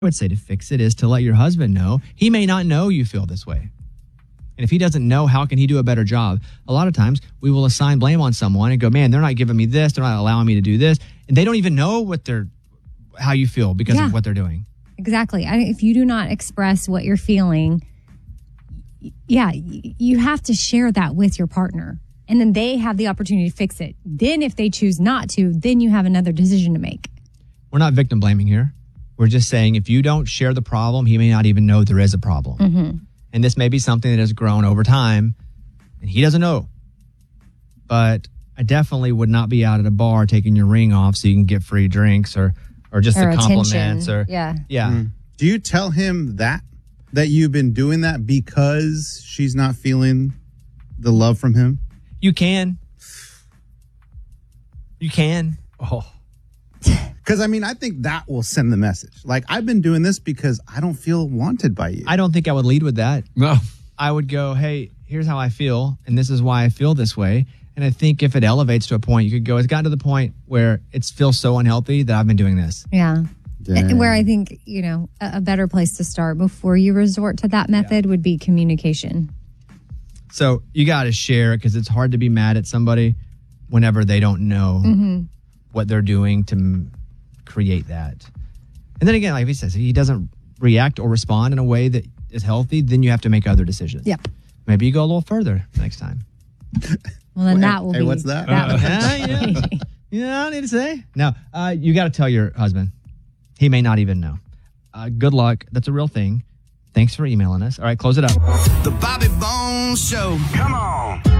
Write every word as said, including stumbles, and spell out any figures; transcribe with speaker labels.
Speaker 1: would say to fix it is to let your husband know. He may not know you feel this way. And if he doesn't know, how can he do a better job? A lot of times we will assign blame on someone and go, man, they're not giving me this. They're not allowing me to do this. And they don't even know what they're, how you feel because
Speaker 2: yeah,
Speaker 1: of what they're doing.
Speaker 2: Exactly. I, if you do not express what you're feeling, yeah, you have to share that with your partner. And then they have the opportunity to fix it. Then if they choose not to, then you have another decision to make.
Speaker 1: We're not victim blaming here. We're just saying if you don't share the problem, he may not even know there is a problem.
Speaker 2: Mm-hmm.
Speaker 1: And this may be something that has grown over time and he doesn't know. But I definitely would not be out at a bar taking your ring off so you can get free drinks or, or just
Speaker 2: or
Speaker 1: the compliments.
Speaker 2: Attention.
Speaker 1: Or
Speaker 2: Yeah.
Speaker 1: Yeah.
Speaker 3: Mm. Do you tell him that? That you've been doing that because she's not feeling the love from him?
Speaker 1: You can. You can. Oh.
Speaker 3: Because, I mean, I think that will send the message. Like, I've been doing this because I don't feel wanted by you.
Speaker 1: I don't think I would lead with that.
Speaker 4: No.
Speaker 1: I would go, hey, here's how I feel, and this is why I feel this way. And I think if it elevates to a point, you could go, it's gotten to the point where it feels so unhealthy that I've been doing this.
Speaker 2: Yeah.
Speaker 3: Dang.
Speaker 2: And where I think, you know, a, a better place to start before you resort to that method yeah. would be communication.
Speaker 1: So you got to share it because it's hard to be mad at somebody whenever they don't know
Speaker 2: mm-hmm.
Speaker 1: what they're doing to m- create that. And then again, like he says, if he doesn't react or respond in a way that is healthy, then you have to make other decisions.
Speaker 2: Yep.
Speaker 1: Maybe you go a little further next time.
Speaker 2: Well, then
Speaker 3: Wait,
Speaker 2: that will
Speaker 3: hey,
Speaker 2: be.
Speaker 3: what's that?
Speaker 2: that
Speaker 1: Uh, yeah, yeah. You know, I don't need to say. No, uh, you got to tell your husband. He may not even know. Uh, good luck. That's a real thing. Thanks for emailing us. All right, close it up.
Speaker 5: The Bobby Bones Show. Come on.